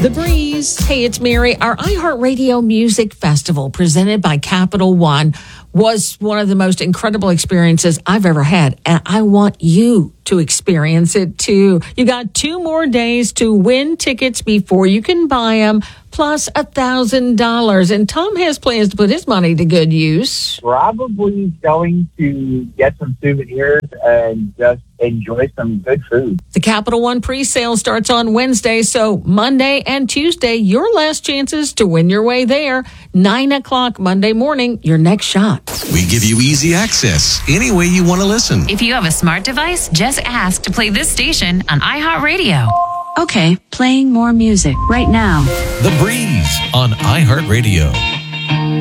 The Breeze. Hey, it's Mary. Our iHeartRadio Music Festival presented by Capital One was one of the most incredible experiences I've ever had. And I want you to experience it too. You got 2 more days to win tickets before you can buy them, plus $1,000. And Tom has plans to put his money to good use. Probably going to get some souvenirs and just enjoy some good food. The Capital One pre-sale starts on Wednesday, so Monday and Tuesday, your last chances to win your way there. 9 o'clock Monday morning, your next shot. We give you easy access any way you want to listen. If you have a smart device, just ask to play this station on iHeartRadio. Okay, playing more music right now. The Breeze on iHeartRadio.